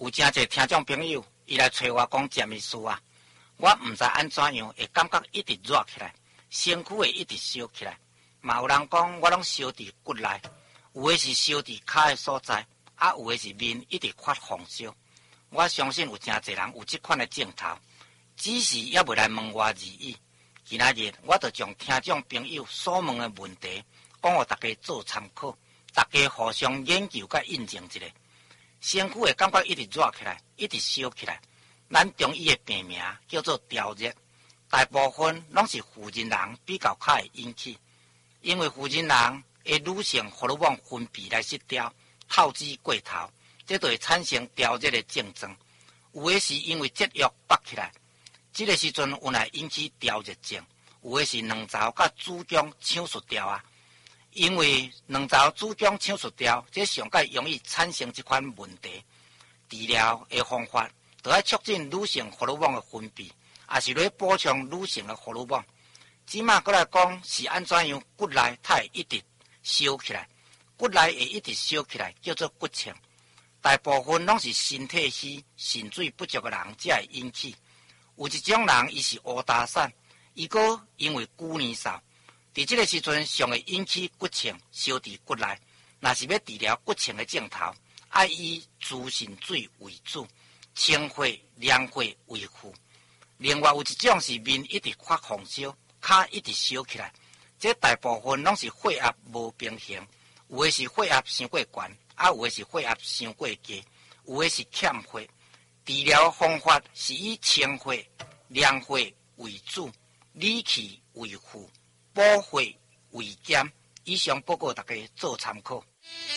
有真侪听众朋友，伊来找我讲詹医师啊，我毋知安怎样会感觉一直热起来，身躯会一直烧起来。嘛有人讲我拢烧伫骨内，有的是烧伫骹的所在，啊有的是面一直发红烧。我相信有真侪人有这款的症头，只是也未来问我而已。今仔日我就将听众朋友所问的问题，讲互大家做参考，大家互相研究甲印证一下。身躯会感觉一直热起来，一直烧起来。咱中医的病名叫做潮热，大部分拢是妇人人比较较会引起，因为妇人人的女性荷尔蒙分泌来失调，透支过头，这就会产生潮热的症状。有的是因为节约拔起来，这个时阵有来引起潮热症；有的是卵巢甲子宫抢失调啊。因为卵巢、子宫抢失调，这上界容易产生这款问题。治疗的方法，就要促进女性荷尔蒙的分泌，也是来补充女性的荷尔蒙。即马过来讲是安怎样，骨内它会一直烧起来，骨内会一直烧起来，叫做骨刺。大部分拢是身体虚、肾水不足的人才会引起。有一种人，伊是乌大散，伊个因为久年少。伫这个时阵，上会引起骨刺烧伫骨内。若是要治疗骨刺的症头，爱以滋肾水为主，清火、凉火为辅。另外有一种是面一直发红烧，骹一直烧起来。这大部分拢是血压无平衡，有的是血压伤过悬，啊有的是血压伤过低，有的是欠血。治疗方法是以清火、凉火为主，理气为辅。补血为减，以上报告大家做参考。